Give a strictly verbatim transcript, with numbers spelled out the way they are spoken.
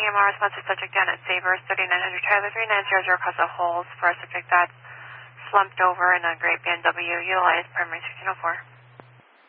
E M R responsive subject down at Savers, thirty-nine hundred Tyler, three nine zero zero, cause of holes for a subject that's slumped over in a gray B M W, utilize primary sixteen oh four.